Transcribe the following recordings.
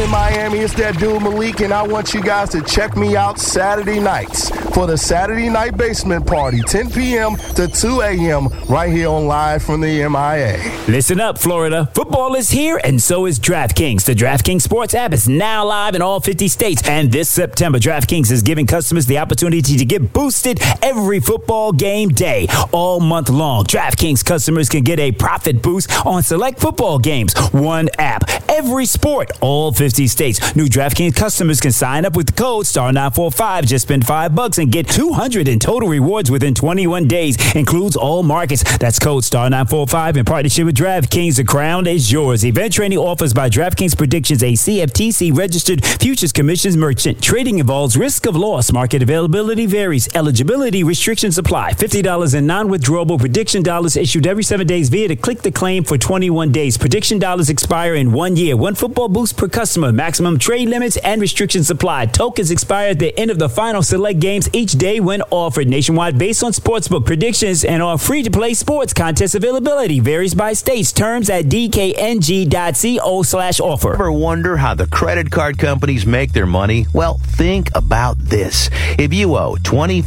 in Miami. It's that dude Malik, and I want you guys to check me out Saturday nights for the Saturday Night Basement Party, 10 p.m. to 2 a.m. right here on Live from the MIA. Listen up, Florida. Football is here, and so is DraftKings. The DraftKings Sports app is now live in all 50 states. And this September, DraftKings is giving customers the opportunity to get boosted every football game day. All month long, DraftKings customers can get a profit boost on select football games. One app, every sport, all 50 states. New DraftKings customers can sign up with the code STAR945. Just spend $5 and get $200 in total rewards within 21 days. Includes all markets. That's code STAR945 in partnership with DraftKings. The crown is yours. Event trading offers by DraftKings Predictions, a CFTC registered futures commissions merchant. Trading involves risk of loss. Market availability varies. Eligibility restrictions apply. $50 in non-withdrawable prediction dollars issued every 7 days via the click the claim for 21 days. Prediction dollars expire in 1 year. One football boost per customer. Maximum trade limits and restrictions apply. Tokens expire at the end of the final select games each day when offered. Nationwide based on sportsbook predictions and on free-to-play sports. Contest availability varies by states. Terms at dkng.co/offer. Ever wonder how the credit card companies make their money? Well, think about this. If you owe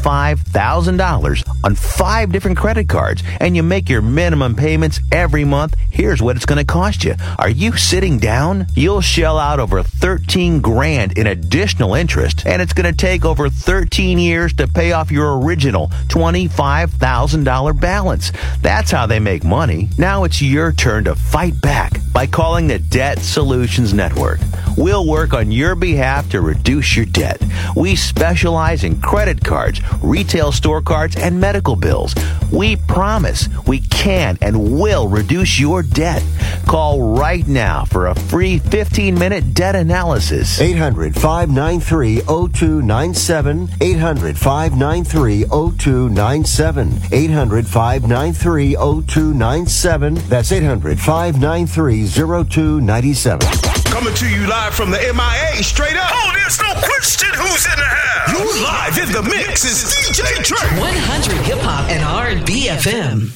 $25,000 on 5 different credit cards and you make your minimum payments every month, here's what it's going to cost you. Are you sitting down? You'll shell out over $13,000 in additional interest, and it's going to take over 13 years to pay off your original $25,000 balance. That's how they make money. Now it's your turn to fight back by calling the Debt Solutions Network. We'll work on your behalf to reduce your debt. We specialize in credit cards, retail store cards, and medical bills. We promise we can and will reduce your debt. Call right now for a free 15-minute debt analysis. 800-593-0297. 800-593-0297. 800-593-0297. That's 800-593-0297. Coming to you live from the MIA, straight up. Oh, there's no question who's in the house. You live in the mix is DJ Trey. 100 Hip Hop and R&B FM.